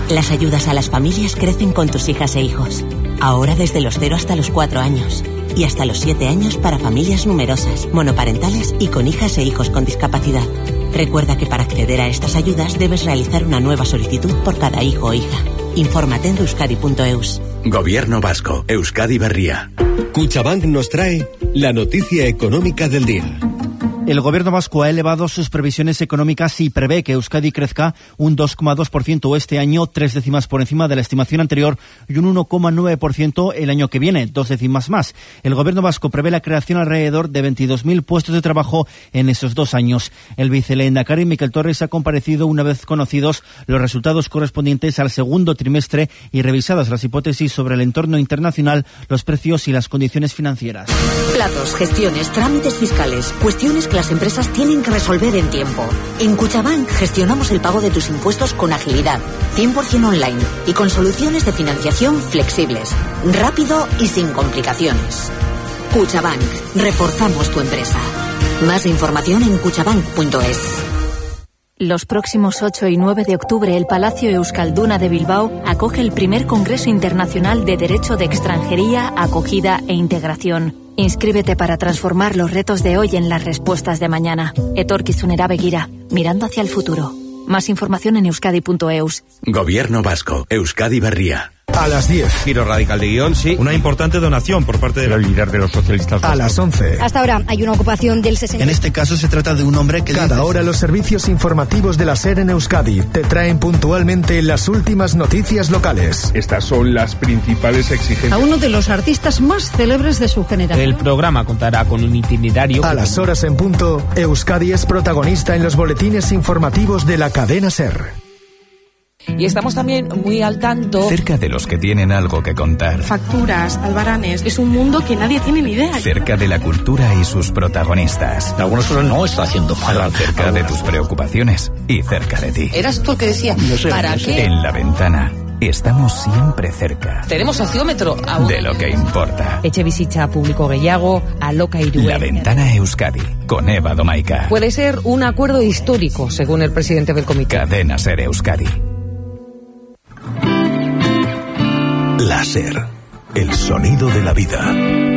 Las ayudas a las familias crecen con tus hijas e hijos. Ahora desde los 0 hasta los 4 años. Y hasta los 7 años para familias numerosas, monoparentales y con hijas e hijos con discapacidad. Recuerda que para acceder a estas ayudas debes realizar una nueva solicitud por cada hijo o hija. Infórmate en euskadi.eus. Gobierno vasco, Euskadi Berria. Cuchabank nos trae la noticia económica del día. El gobierno vasco ha elevado sus previsiones económicas y prevé que Euskadi crezca un 2,2% este año, 3 décimas por encima de la estimación anterior, y un 1,9% el año que viene, 2 décimas más. El gobierno vasco prevé la creación alrededor de 22.000 puestos de trabajo en esos 2 años. El vicelehendakari Miquel Torres ha comparecido una vez conocidos los resultados correspondientes al segundo trimestre y revisadas las hipótesis sobre el entorno internacional, los precios y las condiciones financieras. Plazos, gestiones, trámites fiscales, cuestiones que las empresas tienen que resolver en tiempo. En Cuchabank gestionamos el pago de tus impuestos con agilidad, 100% online y con soluciones de financiación flexibles, rápido y sin complicaciones. Cuchabank, reforzamos tu empresa. Más información en cuchabank.es. Los próximos 8 y 9 de octubre, el Palacio Euskalduna de Bilbao acoge el primer Congreso Internacional de Derecho de Extranjería, Acogida e Integración. Inscríbete para transformar los retos de hoy en las respuestas de mañana. Etorkizunera begira, mirando hacia el futuro. Más información en euskadi.eus. Gobierno vasco, Euskadi Berria. A las 10. Giro radical de guión, sí. Una importante donación por parte del líder de los socialistas. A las 11. Hasta ahora hay una ocupación del 60%. En este caso se trata de un hombre que... Cada hora los servicios informativos de la SER en Euskadi te traen puntualmente las últimas noticias locales. Estas son las principales exigencias. A uno de los artistas más célebres de su generación. El programa contará con un itinerario... A las horas en punto, Euskadi es protagonista en los boletines informativos de la cadena SER. Y estamos también muy al tanto... Cerca de los que tienen algo que contar. Facturas, albaranes, es un mundo que nadie tiene ni idea. Cerca de la cultura y sus protagonistas. Algunas cosas no está haciendo mal. Cerca de tus preocupaciones y cerca de ti. Eras tú el que decía, ¿para qué? En La Ventana estamos siempre cerca. Tenemos sociómetro. De lo que importa. Etxebizitza publiko gehiago, alokairu. La Ventana Euskadi, con Eva Domaica. Puede ser un acuerdo histórico, según el presidente del comité. Cadena SER Euskadi. La SER, el sonido de la vida.